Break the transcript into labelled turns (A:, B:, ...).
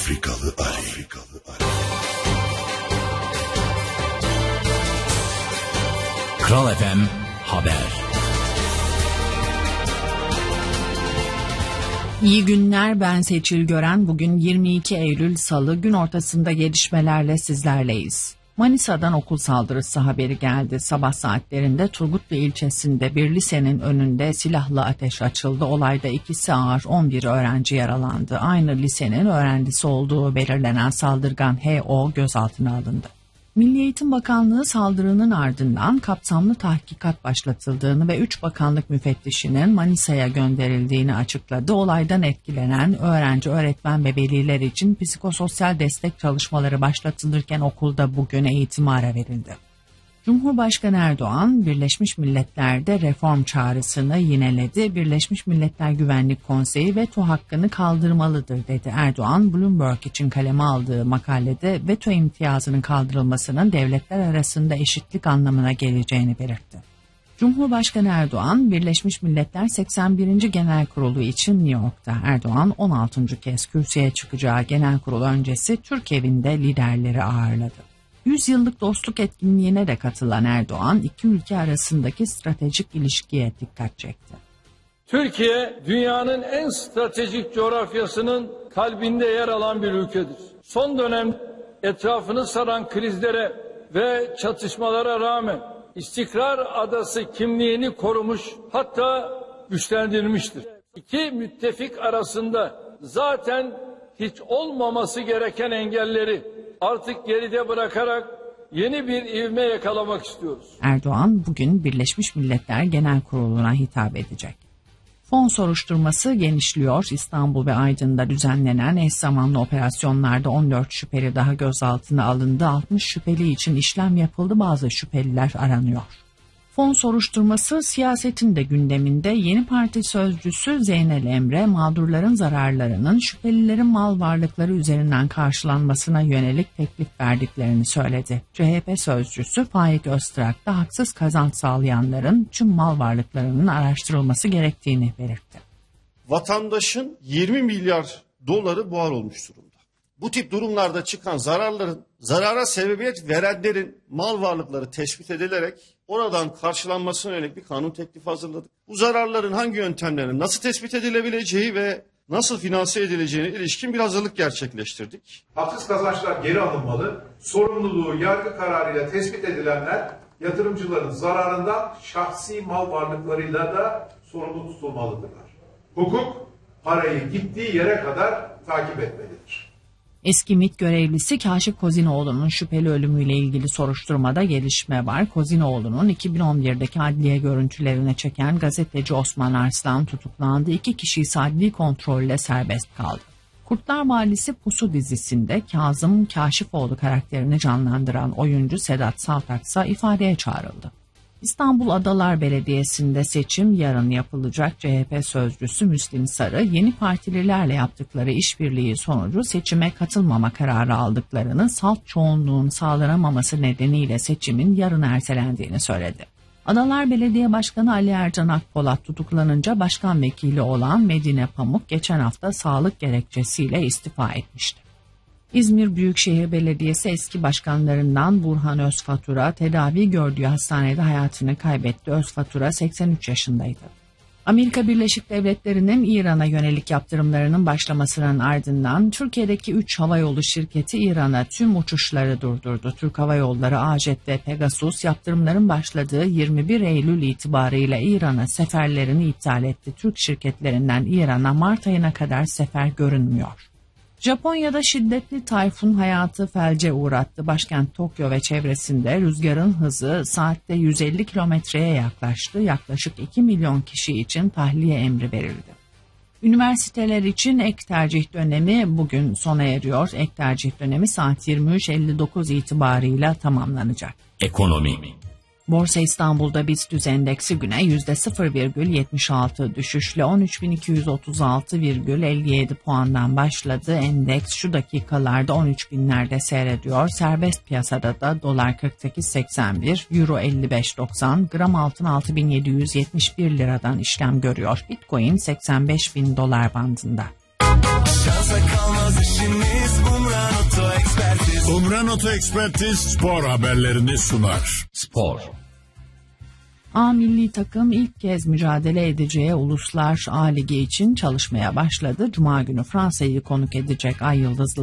A: Afrikalı Ali.
B: Kral FM Haber.
C: İyi günler, ben Seçil Gören. Bugün 22 Eylül Salı, gün ortasında gelişmelerle sizlerleyiz. Manisa'dan okul saldırısı haberi geldi. Sabah saatlerinde Turgutlu ilçesinde bir lisenin önünde silahlı ateş açıldı. Olayda 2'si ağır, 11 öğrenci yaralandı. Aynı lisenin öğrencisi olduğu belirlenen saldırgan H.O. gözaltına alındı. Milli Eğitim Bakanlığı saldırının ardından kapsamlı tahkikat başlatıldığını ve 3 bakanlık müfettişinin Manisa'ya gönderildiğini açıkladı. Olaydan etkilenen öğrenci, öğretmen ve veliler için psikososyal destek çalışmaları başlatılırken okulda bugün eğitime ara verildi. Cumhurbaşkanı Erdoğan, Birleşmiş Milletler'de reform çağrısını yineledi. Birleşmiş Milletler Güvenlik Konseyi veto hakkını kaldırmalıdır dedi. Erdoğan, Bloomberg için kaleme aldığı makalede veto imtiyazının kaldırılmasının devletler arasında eşitlik anlamına geleceğini belirtti. Cumhurbaşkanı Erdoğan, Birleşmiş Milletler 81. Genel Kurulu için New York'ta. Erdoğan 16. kez kürsüye çıkacağı genel kurul öncesi Türk Evi'nde liderleri ağırladı. 100 yıllık dostluk etkinliğine de katılan Erdoğan, iki ülke arasındaki stratejik ilişkiye dikkat çekti.
D: Türkiye, dünyanın en stratejik coğrafyasının kalbinde yer alan bir ülkedir. Son dönem etrafını saran krizlere ve çatışmalara rağmen istikrar adası kimliğini korumuş, hatta güçlendirmiştir. İki müttefik arasında zaten hiç olmaması gereken engelleri artık geride bırakarak yeni bir ivme yakalamak istiyoruz.
C: Erdoğan bugün Birleşmiş Milletler Genel Kurulu'na hitap edecek. Fon soruşturması genişliyor. İstanbul ve Aydın'da düzenlenen eş zamanlı operasyonlarda 14 şüpheli daha gözaltına alındı. 60 şüpheli için işlem yapıldı. Bazı şüpheliler aranıyor. Fon soruşturması siyasetin de gündeminde. Yeni Parti sözcüsü Zeynel Emre, mağdurların zararlarının şüphelilerin mal varlıkları üzerinden karşılanmasına yönelik teklif verdiklerini söyledi. CHP sözcüsü Faik Öztrak da haksız kazanç sağlayanların tüm mal varlıklarının araştırılması gerektiğini belirtti.
E: Vatandaşın 20 milyar doları buhar olmuş durumda. Bu tip durumlarda çıkan zarara sebebiyet verenlerin mal varlıkları tespit edilerek oradan karşılanmasına yönelik bir kanun teklifi hazırladık. Bu zararların hangi yöntemlerin nasıl tespit edilebileceği ve nasıl finanse edileceğine ilişkin bir hazırlık gerçekleştirdik.
F: Haksız kazançlar geri alınmalı, sorumluluğu yargı kararıyla tespit edilenler yatırımcıların zararından şahsi mal varlıklarıyla da sorumlu tutulmalıdırlar. Hukuk parayı gittiği yere kadar takip etmelidir.
C: Eski MİT görevlisi Kaşif Kozinoğlu'nun şüpheli ölümüyle ilgili soruşturmada gelişme var. Kozinoğlu'nun 2011'deki adliye görüntülerine çeken gazeteci Osman Arslan tutuklandı. 2 kişi ise adli kontrolle serbest kaldı. Kurtlar Vadisi Pusu dizisinde Kazım Kaşifoğlu karakterini canlandıran oyuncu Sedat Saltak ise ifadeye çağrıldı. İstanbul Adalar Belediyesi'nde seçim yarın yapılacak. CHP sözcüsü Müslim Sarı, yeni partililerle yaptıkları işbirliği sonucu seçime katılmama kararı aldıklarını, salt çoğunluğun sağlanamaması nedeniyle seçimin yarın ertelendiğini söyledi. Adalar Belediye Başkanı Ali Ercan Akpolat tutuklanınca başkan vekili olan Medine Pamuk geçen hafta sağlık gerekçesiyle istifa etmişti. İzmir Büyükşehir Belediyesi eski başkanlarından Burhan Özfatura tedavi gördüğü hastanede hayatını kaybetti. Özfatura 83 yaşındaydı. Amerika Birleşik Devletleri'nin İran'a yönelik yaptırımlarının başlamasının ardından Türkiye'deki 3 havayolu şirketi İran'a tüm uçuşları durdurdu. Türk Hava Yolları, AJet ve Pegasus yaptırımların başladığı 21 Eylül itibarıyla İran'a seferlerini iptal etti. Türk şirketlerinden İran'a Mart ayına kadar sefer görünmüyor. Japonya'da şiddetli tayfun hayatı felce uğrattı. Başkent Tokyo ve çevresinde rüzgarın hızı saatte 150 kilometreye yaklaştı. Yaklaşık 2 milyon kişi için tahliye emri verildi. Üniversiteler için ek tercih dönemi bugün sona eriyor. Ek tercih dönemi saat 23.59 itibarıyla tamamlanacak.
B: Ekonomi.
C: Borsa İstanbul'da BIST endeksi güne %0,76 düşüşle 13.236,57 puandan başladı. Endeks şu dakikalarda 13.000'lerde seyrediyor. Serbest piyasada da dolar 48.81, euro 55.90, gram altın 6.771 liradan işlem görüyor. Bitcoin 85.000 dolar bandında.
G: Aşağısa kalmaz işimiz
A: Renault Expertise spor haberlerini sunar.
B: Spor.
C: A milli takım ilk kez mücadele edeceği Uluslar A Ligi için çalışmaya başladı. Cuma günü Fransa'yı konuk edecek Ay Yıldızlı